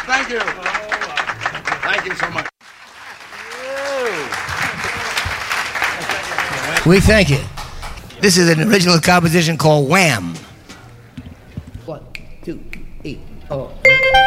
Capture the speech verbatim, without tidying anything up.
Thank you. Thank you so much. We thank you. This is an original composition called Wham! One, two, eight, oh.